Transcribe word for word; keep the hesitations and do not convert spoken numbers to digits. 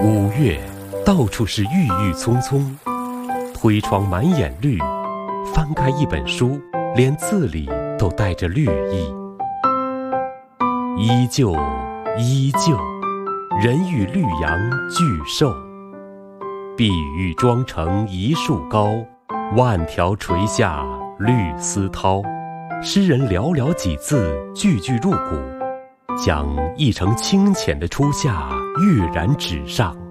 五月，到处是郁郁葱葱，推窗满眼绿，翻开一本书，连字里都带着绿意。依旧，依旧，人与绿杨俱瘦。碧玉妆成一树高，万条垂下绿丝绦。诗人寥寥几字，句句入骨，将一城清浅的初夏跃然纸上。